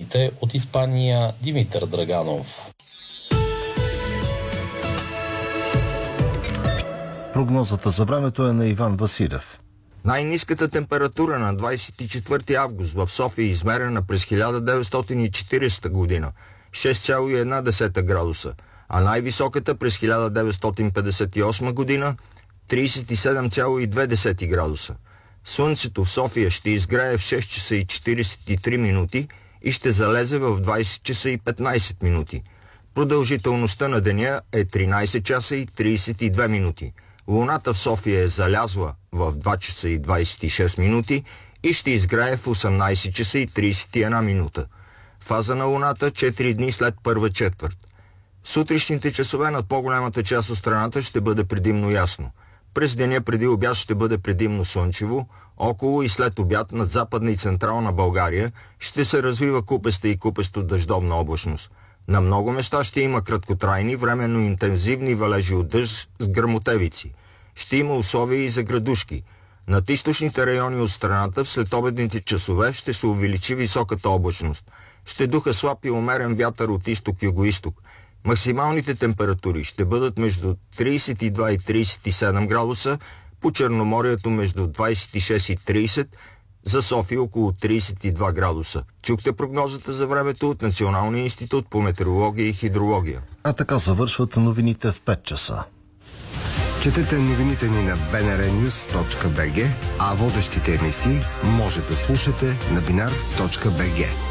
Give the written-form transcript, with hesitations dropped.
новините от Испания Димитър Драганов. Прогнозата за времето е на Иван Василев. Най-ниската температура на 24 август в София е измерена през 1940 година – 6,1 градуса, а най-високата през 1958 година – 37,2 градуса. Слънцето в София ще изгрее в 6 часа и 43 минути и ще залезе в 20 часа и 15 минути. Продължителността на деня е 13 часа и 32 минути. Луната в София е залязла в 2 часа и 26 минути и ще изгрее в 18 часа и 31 минута. Фаза на Луната 4 дни след първа четвърт. Сутрешните часове над по-голямата част от страната ще бъде предимно ясно. През деня преди обяд ще бъде предимно слънчево, около и след обяд над Западна и Централна България ще се развива купеста и купесто дъждовна облачност. На много места ще има краткотрайни, временно интензивни валежи от дъжд с гръмотевици. Ще има условия и за градушки. Над източните райони от страната в следобедните часове ще се увеличи високата облачност. Ще духа слаб и умерен вятър от изток-югоизток. Максималните температури ще бъдат между 32 и 37 градуса, по Черноморието между 26 и 30, за София около 32 градуса. Чухте прогнозата за времето от Националния институт по метеорология и хидрология. А така завършват новините в 5 часа. Четете новините ни на bnrnews.bg, а водещите емисии може да слушате на binar.bg.